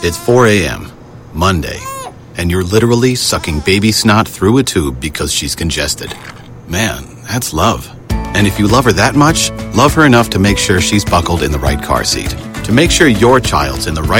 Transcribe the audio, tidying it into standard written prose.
It's 4 a.m., Monday, and you're literally sucking baby snot through a tube because she's congested. Man, that's love. And if you love her that much, love her enough to make sure she's buckled in the right car seat. To make sure your child's in the right